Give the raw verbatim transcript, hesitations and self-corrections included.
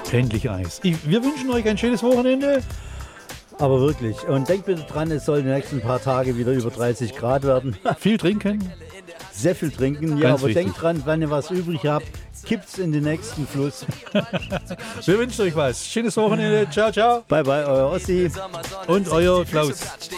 Endlich Eis. Ich, wir wünschen euch ein schönes Wochenende. Aber wirklich. Und denkt bitte dran, es soll die nächsten paar Tage wieder über dreißig Grad werden. Viel trinken. Sehr viel trinken, ja, Ganz aber wichtig. denkt dran, wenn ihr was übrig habt, kippt's in den nächsten Fluss. Wir wünschen euch was. Schönes Wochenende. Ciao, ciao. Bye, bye, euer Ossi. Und euer Klaus.